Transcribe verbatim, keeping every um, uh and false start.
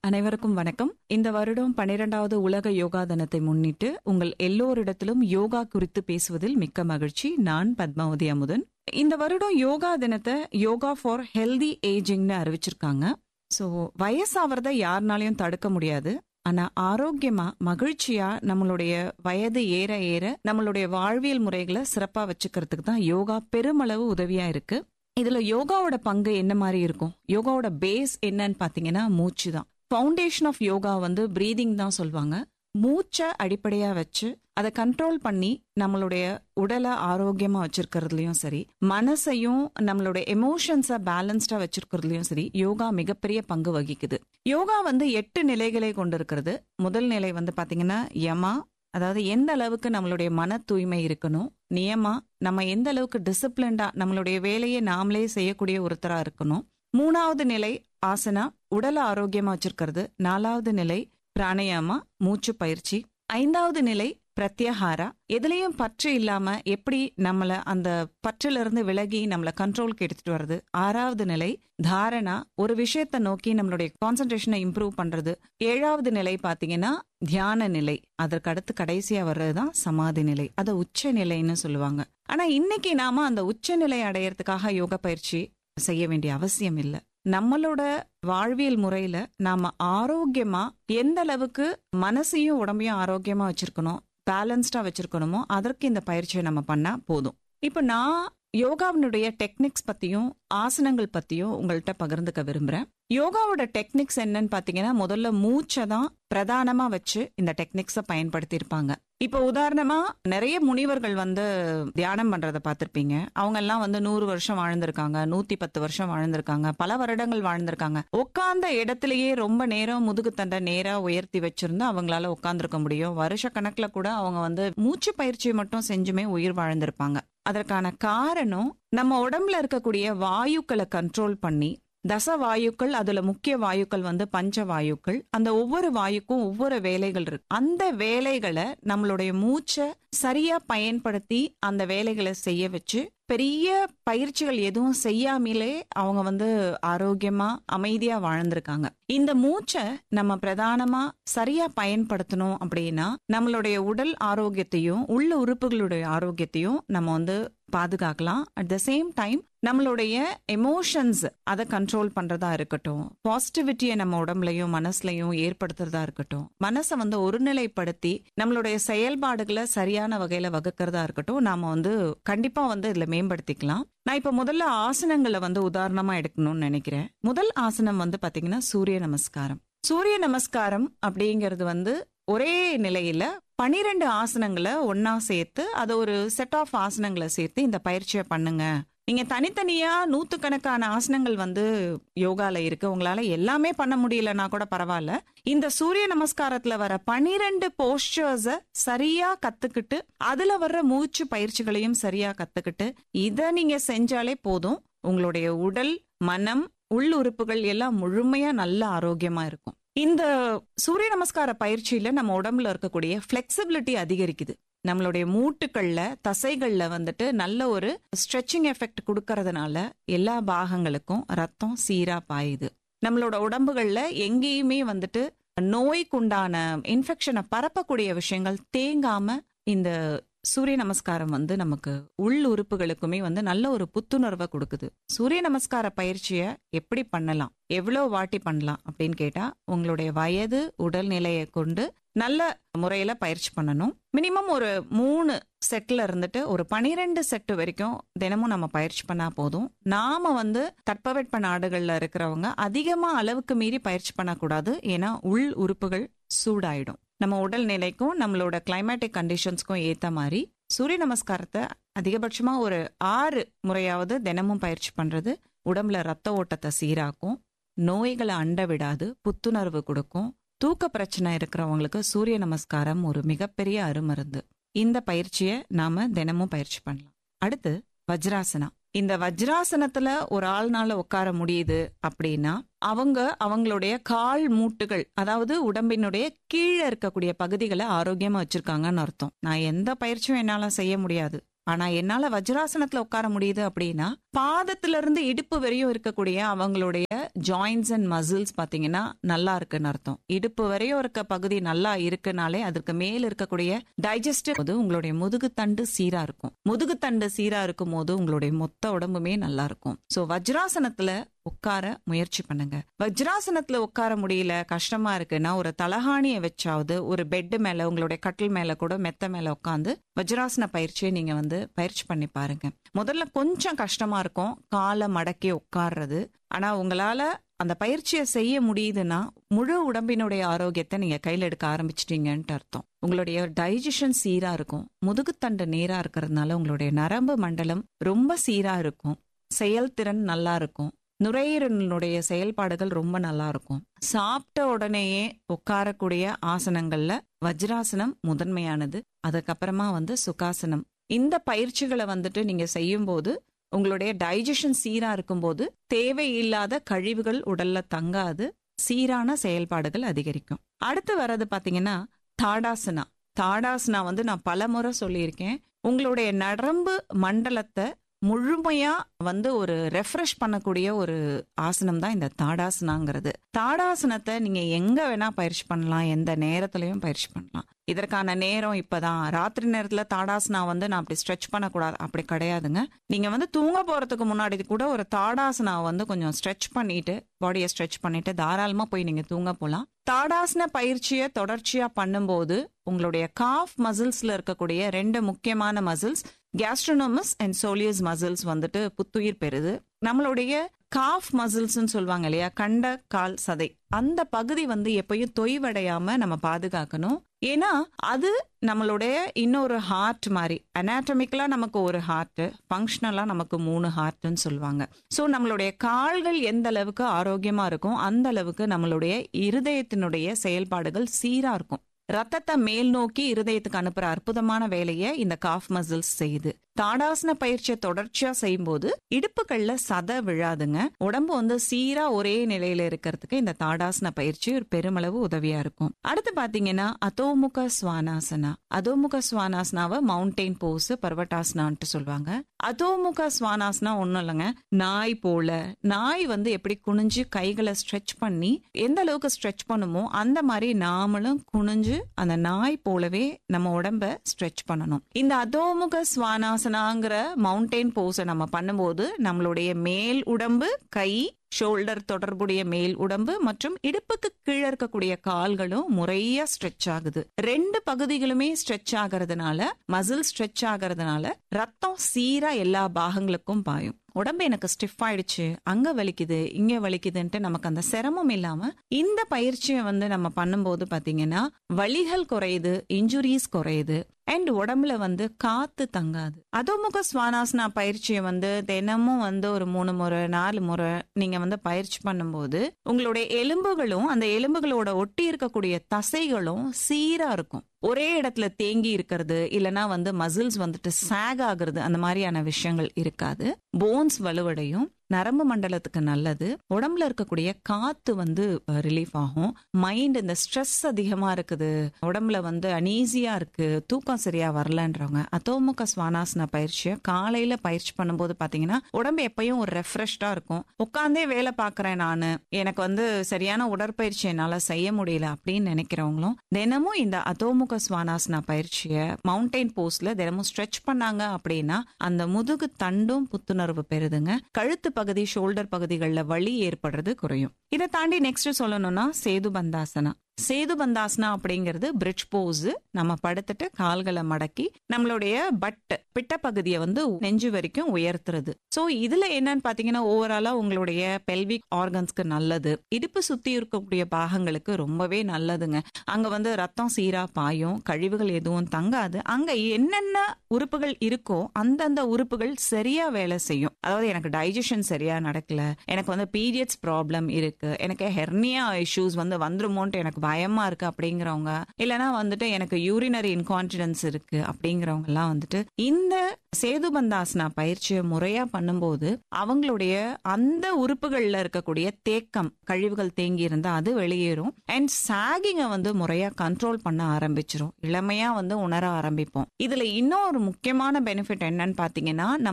அனைவருக்கும் வணக்கம். இந்த வருடம் பனிரெண்டாவது உலக யோகா தினத்தை முன்னிட்டு உங்கள் எல்லோரிடத்திலும் யோகா குறித்து பேசுவதில் மிக்க மகிழ்ச்சி. நான் பத்மாவதி அமுதன். இந்த வருடம் யோகா தினத்தை யோகா ஃபார் ஹெல்தி ஏஜிங்னு அறிவிச்சிருக்காங்க. சோ வயசாவத யாருனாலையும் தடுக்க முடியாது. ஆனா ஆரோக்கியமா மகிழ்ச்சியா நம்மளுடைய வயது ஏற ஏற நம்மளுடைய வாழ்வியல் முறைகளை சிறப்பா வச்சுக்கிறதுக்கு தான் யோகா பெருமளவு உதவியா இருக்கு. இதுல யோகாவோட பங்கு என்ன மாதிரி இருக்கும்? யோகாவோட பேஸ் என்னன்னு பாத்தீங்கன்னா மூச்சு தான். ஃபவுண்டேஷன் ஆஃப் யோகா வந்து பிரீதிங் தான் சொல்லுவாங்க. மூச்சை அடிப்படையா வச்சு அதை கண்ட்ரோல் பண்ணி நம்மளுடைய உடலை ஆரோக்கியமா வச்சிருக்கிறதுலயும் சரி, மனசையும் நம்மளுடைய எமோஷன்ஸை பேலன்ஸ்டா வச்சிருக்கிறதுலயும் சரி யோகா மிகப்பெரிய பங்கு வகிக்குது. யோகா வந்து எட்டு நிலைகளை கொண்டு இருக்கிறது. முதல் நிலை வந்து பாத்தீங்கன்னா யமா, அதாவது எந்த அளவுக்கு நம்மளுடைய மன தூய்மை இருக்கணும். நியமா, நம்ம எந்த அளவுக்கு டிசிப்ளின்டா நம்மளுடைய வேலையை நாமளே செய்யக்கூடிய ஒருத்தரா இருக்கணும். மூணாவது நிலை ஆசனா, உடலை ஆரோக்கியமா வச்சிருக்கிறது. நாலாவது நிலை பிராணயாமா, மூச்சு பயிற்சி. ஐந்தாவது நிலை பிரத்யாஹாரா, எதுலயும் பற்று இல்லாம எப்படி நம்மள அந்த பற்றுல இருந்து விலகி நம்மள கண்ட்ரோலுக்கு எடுத்துட்டு வர்றது. ஆறாவது நிலை தாரணா, ஒரு விஷயத்த நோக்கி நம்மளுடைய கான்சென்ட்ரேஷனை இம்ப்ரூவ் பண்றது. ஏழாவது நிலை பாத்தீங்கன்னா தியான நிலை. அதற்கு அடுத்து கடைசியா வர்றதுதான் சமாதி நிலை. அதை உச்ச நிலைன்னு சொல்லுவாங்க. ஆனா இன்னைக்கு நாம அந்த உச்ச நிலை அடையறதுக்காக யோகா பயிற்சி செய்ய வேண்டிய அவசியம் இல்லை. நம்மளோட வாழ்வியல் முறையில நாம ஆரோக்கியமா எந்த அளவுக்கு மனசையும் உடம்பையும் ஆரோக்கியமா வச்சிருக்கணும், பேலன்ஸ்டா வச்சிருக்கணுமோ அதற்கு இந்த பயிற்சியை நம்ம பண்ணா போதும். இப்ப நான் யோகாவினுடைய டெக்னிக்ஸ் பத்தியும் ஆசனங்கள் பத்தியும் உங்கள்கிட்ட பகிர்ந்துக்க விரும்புறேன். யோகாவோட டெக்னிக்ஸ் என்னன்னு பாத்தீங்கன்னா முதல்ல மூச்சை தான் பிரதானமா வச்சு இந்த டெக்னிக்ஸை பயன்படுத்தி இருப்பாங்க. இப்ப உதாரணமா நிறைய முனிவர்கள் வந்து தியானம் பண்றத பாத்திருப்பீங்க. அவங்க எல்லாம் வந்து நூறு வருஷம் வாழ்ந்திருக்காங்க, நூத்தி பத்து வருஷம் வாழ்ந்திருக்காங்க, பல வருடங்கள் வாழ்ந்திருக்காங்க. உட்கார்ந்த இடத்திலேயே ரொம்ப நேரம் முதுகு தண்டை நேரா உயர்த்தி வச்சிருந்து அவங்களால உட்கார்ந்துருக்க முடியும். வருஷ கணக்குல கூட அவங்க வந்து மூச்சு பயிற்சியை மட்டும் செஞ்சுமே உயிர் வாழ்ந்திருப்பாங்க. அதற்கான காரணம் நம்ம உடம்புல இருக்கக்கூடிய வாயுக்களை கண்ட்ரோல் பண்ணி, தச வாயுக்கள், அதுல முக்கிய வாயுக்கள் வந்து பஞ்ச வாயுக்கள். அந்த ஒவ்வொரு வாயுக்கும் ஒவ்வொரு வேலைகள் இருக்கு. அந்த வேலைகளை நம்மளுடைய மூச்சை சரியா பயன்படுத்தி அந்த வேலைகளை செய்ய வச்சு பெரிய பயிற்சிகள் எதுவும் செய்யாமலே அவங்க வந்து ஆரோக்கியமா அமைதியா வாழ்ந்திருக்காங்க. இந்த மூச்சை நம்ம பிரதானமா சரியா பயன்படுத்தணும் அப்படின்னா நம்மளுடைய உடல் ஆரோக்கியத்தையும் உள்ள உறுப்புகளுடைய ஆரோக்கியத்தையும் நம்ம வந்து பாதுகாக்கலாம். அட் த சேம் டைம் நம்மளுடைய எமோஷன்ஸ் அதை கண்ட்ரோல் பண்றதா இருக்கட்டும், பாசிட்டிவிட்டியை நம்ம உடம்புலையும் மனசுலையும் ஏற்படுத்துறதா இருக்கட்டும், மனசை வந்து ஒருநிலைப்படுத்தி நம்மளுடைய செயல்பாடுகளை சரியான வகையில வகுக்கிறதா இருக்கட்டும், நாம வந்து கண்டிப்பா வந்து இதுல மேம்படுத்திக்கலாம். நான் இப்ப முதல்ல ஆசனங்களை வந்து உதாரணமா எடுக்கணும்னு நினைக்கிறேன். முதல் ஆசனம் வந்து பாத்தீங்கன்னா சூரிய நமஸ்காரம். சூரிய நமஸ்காரம் அப்படிங்கிறது வந்து ஒரே நிலையில பனிரெண்டு ஆசனங்களை ஒன்னா சேர்த்து அதை ஒரு செட் ஆஃப் ஆசனங்களை சேர்த்து இந்த பயிற்சியை பண்ணுங்க. நீங்க தனித்தனியா நூத்துக்கணக்கான ஆசனங்கள் வந்து யோகால இருக்கு. உங்களால எல்லாமே பண்ண முடியலன்னா கூட பரவாயில்ல. இந்த சூரிய நமஸ்காரத்துல வர பனிரெண்டு போஸ்டர்ஸ சரியா கத்துக்கிட்டு அதுல வர்ற மூச்சு பயிற்சிகளையும் சரியா கத்துக்கிட்டு இத நீங்க செஞ்சாலே போதும். உங்களுடைய உடல், மனம், உள்ளுறுப்புகள் எல்லாம் முழுமையா நல்ல ஆரோக்கியமா இருக்கும். இந்த சூரிய நமஸ்கார பயிற்சியில நம்ம உடம்புல இருக்கக்கூடிய பிளெக்சிபிலிட்டி அதிகரிக்குது. நம்மளுடைய மூட்டுக்கள்ல, தசைகள்ல வந்துட்டு நல்ல ஒரு ஸ்ட்ரெச்சிங் எஃபெக்ட் கொடுக்கறதுனால எல்லா பாகங்களுக்கும் ரத்தம் சீரா பாயுது. நம்மளோட உடம்புகள்ல எங்கேயுமே வந்துட்டு நோய்க்குண்டான இன்ஃபெக்ஷனை பரப்பக்கூடிய விஷயங்கள் தேங்காம இந்த சூரிய நமஸ்காரம் வந்து நமக்கு உள் உறுப்புகளுக்குமே வந்து நல்ல ஒரு புத்துணர்வை கொடுக்குது. சூரிய நமஸ்கார பயிற்சியை எப்படி பண்ணலாம், எவ்வளவு வாட்டி பண்ணலாம் அப்படின்னு கேட்டா உங்களுடைய வயது, உடல்நிலையை கொண்டு நல்ல முறையில பயிற்சி பண்ணணும். மினிமம் ஒரு மூணு செட்ல இருந்துட்டு ஒரு பனிரெண்டு செட்டு வரைக்கும் தினமும் நம்ம பயிற்சி பண்ணா போதும். நாம வந்து தட்பவெட்ப நாடுகள்ல இருக்கிறவங்க அதிகமா அளவுக்கு மீறி பயிற்சி பண்ணக்கூடாது. ஏன்னா உள் உறுப்புகள் சூடாயிடும். நம்ம உடல் நிலைக்கும் நம்மளோட கிளைமேட்டிக் கண்டிஷன்ஸ்க்கும் ஏத்த மாதிரி சூரிய நமஸ்காரத்தை அதிகபட்சமா ஒரு ஆறு முறையாவது தினமும் பயிற்சி பண்றது உடம்புல ரத்த ஓட்டத்தை சீராக்கும், நோய்களை அண்ட விடாது, புத்துணர்வு கொடுக்கும். தூக்க பிரச்சனை இருக்கிறவங்களுக்கு சூரிய நமஸ்காரம் ஒரு மிகப்பெரிய அருமருந்து. இந்த பயிற்சியை நாம தினமும் பயிற்சி பண்ணலாம். அடுத்து வஜ்ராசனா. இந்த வஜ்ராசனத்துல ஒரு ஆள்னால உட்கார முடியுது அப்படின்னா அவங்க அவங்களுடைய கால் மூட்டுகள், அதாவது உடம்பினுடைய கீழே இருக்கக்கூடிய பகுதிகளை ஆரோக்கியமா வச்சிருக்காங்கன்னு அர்த்தம். நான் எந்த பயிற்சியும் என்னால செய்ய முடியாது, ஆனா என்னால வஜ்ராசனத்துல உட்கார முடியுது அப்படின்னா பாதத்துல இருந்து இடுப்பு வரையும் இருக்கக்கூடிய அவங்களுடைய ஜாயின்ஸ் அண்ட் மசில்ஸ் பாத்தீங்கன்னா நல்லா இருக்குன்னு அர்த்தம். இடுப்பு வரையும் இருக்க பகுதி நல்லா இருக்குனாலே அதற்கு மேல இருக்கக்கூடிய டைஜஸ்டிவ் போது உங்களுடைய முதுகுத்தண்டு சீரா இருக்கும். முதுகுத்தண்டு சீரா இருக்கும் போது உங்களுடைய மொத்த உடம்புமே நல்லா இருக்கும். சோ வஜ்ராசனத்துல உட்கார முயற்சி பண்ணுங்க. வஜ்ராசனத்துல உட்கார முடியல, கஷ்டமா இருக்குன்னா ஒரு தலகாணியை வச்சாவது ஒரு பெட் மேல, உங்களுடைய கட்டில் மேல கூட மெத்த மேல உட்காந்து வஜ்ராசன பயிற்சியை நீங்க வந்து பயிற்சி பண்ணி பாருங்க. முதல்ல கொஞ்சம் கஷ்டமா இருக்கும் காலை மடக்கி உட்கார்றது. ஆனா உங்களால அந்த பயிற்சியை செய்ய முடியுதுன்னா முழு உடம்பினுடைய ஆரோக்கியத்தை நீங்க கையில எடுக்க ஆரம்பிச்சிட்டீங்கன்ட்டு அர்த்தம். உங்களுடைய டைஜஷன் சீரா இருக்கும். முதுகுத்தண்டு நேரா இருக்கிறதுனால உங்களுடைய நரம்பு மண்டலம் ரொம்ப சீரா இருக்கும். செயல்திறன் நல்லா இருக்கும். நுரையீரலினுடைய செயல்பாடுகள் ரொம்ப நல்லா இருக்கும். சாப்பிட்ட உடனேயே உட்காரக்கூடிய ஆசனங்கள்ல வஜ்ராசனம் முதன்மையானது. அதுக்கப்புறமா வந்து சுகாசனம். இந்த பயிற்சிகளை வந்துட்டு நீங்க செய்யும் போது உங்களுடைய டைஜஷன் சீரா இருக்கும்போது தேவையில்லாத கழிவுகள் உடல்ல தங்காது, சீரான செயல்பாடுகள் அதிகரிக்கும். அடுத்து வர்றது பாத்தீங்கன்னா தாடாசனா. தாடாசனா வந்து நான் பல முறை சொல்லியிருக்கேன். உங்களுடைய நரம்பு மண்டலத்தை முழுமையா வந்து ஒரு ரெஃப்ரெஷ் பண்ணக்கூடிய ஒரு ஆசனம் தான் இந்த தாடாசனாங்கிறது. தாடாசனத்தை நீங்க எங்க வேணா பயிற்சி பண்ணலாம், எந்த நேரத்திலையும் பயிற்சி பண்ணலாம். இதற்கான நேரம் இப்பதான். ராத்திரி நேரத்துல தாடாசனா வந்து நான் அப்படி ஸ்ட்ரெச் பண்ணக்கூடாது அப்படி கிடையாதுங்க. நீங்க வந்து தூங்க போறதுக்கு முன்னாடி கூட ஒரு தாடாசனா வந்து கொஞ்சம் ஸ்ட்ரெச் பண்ணிட்டு, பாடியை ஸ்ட்ரெச் பண்ணிட்டு தாராளமா போய் நீங்க தூங்க போலாம். தாடாசன பயிற்சியை தொடர்ச்சியா பண்ணும்போது உங்களுடைய காஃப் மசில்ஸ்ல இருக்கக்கூடிய ரெண்டு முக்கியமான மசில்ஸ், கேஸ்ட்ரோனோமஸ் அண்ட் சோலியஸ் மசில்ஸ் வந்துட்டு புத்துயிர் பெறுது. நம்மளுடைய காஃப் மசில்ஸ் சொல்லுவாங்க இல்லையா, கண்ட கால் சதை, அந்த பகுதி வந்து எப்பயும் தொய்வடையாம நம்ம பாதுகாக்கணும். ஏன்னா அது நம்மளுடைய இன்னொரு ஹார்ட் மாதிரி. அனாட்டமிக்கலா நமக்கு ஒரு ஹார்ட், ஃபங்க்ஷனலா நமக்கு மூணு ஹார்ட்னு சொல்லுவாங்க. சோ நம்மளுடைய கால்கள் எந்த அளவுக்கு ஆரோக்கியமா இருக்கும் அந்த அளவுக்கு நம்மளுடைய இருதயத்தினுடைய செயல்பாடுகள் சீரா இருக்கும். ரத்தத்தை மேல் நோக்கி இருதயத்துக்கு அனுப்புற அற்புதமான வேலையை இந்த காஃப் மசில்ஸ் செய்யுது. தாடாசன பயிற்சியை தொடர்ச்சியா செய்யும் போது இடுப்புகள்ல சதை விழாதுங்க. உடம்பு வந்து சீரா ஒரே நிலையில இருக்கிறதுக்கு இந்த தாடாசன பயிற்சி ஒரு பெருமளவு உதவியா இருக்கும். அடுத்து பாத்தீங்கன்னா அதோமுக ஸ்வானாசனா. அதோமுக ஸ்வானாசனாவை மவுண்டெயின் போஸ், பர்வட்டாசனான்ட்டு சொல்லுவாங்க. அதோமுக ஸ்வானாசனா ஒண்ணும் இல்லைங்க, நாய் போல. நாய் வந்து எப்படி குனிஞ்சு கைகளை ஸ்ட்ரெச் பண்ணி எந்த அளவுக்கு ஸ்ட்ரெச் பண்ணுமோ அந்த மாதிரி நாமளும் குனிஞ்சு அந்த நாய் போலவே நம்ம உடம்ப ஸ்ட்ரெச் பண்ணணும். இந்த அதோமுக ஸ்வானாசனாங்கிற மவுண்டெயின் போஸை நம்ம பண்ணும்போது நம்மளுடைய மேல் உடம்பு, கை, ஷோல்டர் தொடர்புடைய மேல் உடம்பு மற்றும் இடுப்புக்கு கீழே இருக்கக்கூடிய கால்களும் முறையா ஸ்ட்ரெச் ஆகுது. ரெண்டு பகுதிகளுமே ஸ்ட்ரெச் ஆகிறதுனால, மசில் ஸ்ட்ரெச் ஆகிறதுனால ரத்தம் சீரா எல்லா பாகங்களுக்கும் பாயும். உடம்பு எனக்கு ஸ்டிஃப் ஆயிடுச்சு, அங்க வலிக்குது இங்க வலிக்குதுன்ட்டு நமக்கு அந்த சிரமம் இல்லாம இந்த பயிற்சியை வந்து நம்ம பண்ணும்போது பாத்தீங்கன்னா வலிகள் குறையுது, இன்ஜுரிஸ் குறையுது, அண்ட் உடம்புல வந்து காத்து தங்காது. அதோமுக ஸ்வானாசனா பயிற்சியை வந்து தினமும் வந்து ஒரு மூணு முறை நாலு முறை நீங்க வந்து பயிற்சி பண்ணும்போது உங்களுடைய எலும்புகளும் அந்த எலும்புகளோட ஒட்டி இருக்கக்கூடிய தசைகளும் சீரா இருக்கும். ஒரே இடத்துல தேங்கி இருக்கிறது, இல்லைன்னா வந்து மசில்ஸ் வந்துட்டு சாக் ஆகுறது, அந்த மாதிரியான விஷயங்கள் இருக்காது. போன்ஸ் வலுவடையும், நரம்பு மண்டலத்துக்கு நல்லது. உடம்புல இருக்கக்கூடிய காத்து வந்து ரிலீஃப் ஆகும். மைண்ட், இந்த ஸ்ட்ரெஸ் அதிகமா இருக்குது, உடம்புல வந்து அனீசியா இருக்கு, தூக்கம் சரியா வரலன்றவங்க அதோமுக ஸ்வானாசனா பயிற்சியை காலையில பயிற்சி பண்ணும்போது பாத்தீங்கன்னா உடம்பு எப்பயும் ஒரு ரெஃப்ரெஷ்டா இருக்கும். உட்காந்தே வேலை பாக்குறேன் நானு, எனக்கு வந்து சரியான உடற்பயிற்சி என்னால செய்ய முடியல அப்படின்னு நினைக்கிறவங்களும் தினமும் இந்த அதோமுக ஸ்வானாசனா பயிற்சியை மவுண்டெயின் போஸ்ட்ல தினமும் ஸ்ட்ரெச் பண்ணாங்க அப்படின்னா அந்த முதுகு தண்டும் புத்துணர்வு பெறுதுங்க. கழுத்து பகுதி, ஷோல்டர் பகுதிகளில் வலி ஏற்படுறது குறையும். இதை தாண்டி நெக்ஸ்ட் சொல்லணும்னா சேது பந்தாசனா. சேது பந்தாசனா அப்படிங்கிறது பிரிட்ஜ் போஸ். நம்ம படுத்துட்டு கால்களை மடக்கி நம்மளுடைய பட் பிட்ட பகுதியை வந்து நெஞ்சு வரைக்கும் உயர்த்துறது. சோ இதுல என்னன்னு பாத்தீங்கன்னா ஓவராலா உங்களுடைய பெல்விக் ஆர்கன்ஸ்க்கு நல்லது, இடுப்பு சுத்தி இருக்கக்கூடிய பாகங்களுக்கு ரொம்பவே நல்லதுங்க. அங்க வந்து ரத்தம் சீரா பாயும், கழிவுகள் எதுவும் தங்காது. அங்க என்னென்ன உறுப்புகள் இருக்கோ அந்தந்த உறுப்புகள் சரியா வேலை செய்யும். அதாவது எனக்கு டைஜஷன் சரியா நடக்கல, எனக்கு வந்து பீரியட்ஸ் ப்ராப்ளம் இருக்கு, எனக்கு ஹெர்னியா இஷ்யூஸ் வந்து வந்துருமோன்ட்டு எனக்கு பயமா இருக்கு அப்படிங்கிறவங்க, இல்லைன்னா வந்துட்டு எனக்கு யூரினரி இன்கான்டினன்ஸ் இருக்கு அப்படிங்கிறவங்க எல்லாம் வந்துட்டு இந்த சேதுபந்தாசனா பயிற்சியை முறையா பண்ணும்போது அவங்களுடைய அந்த உறுப்புகள்ல இருக்கக்கூடிய தேக்கம், கழிவுகள் தேங்கி இருந்தா அது வெளியேறும். அண்ட் சாகிங்க வந்து முறையா கண்ட்ரோல் பண்ண ஆரம்பிச்சிரும். இளமையா வந்து உணர ஆரம்பிப்போம். இதுல இன்னொரு முக்கியமான பெனிஃபிட் என்னன்னு பாத்தீங்கன்னா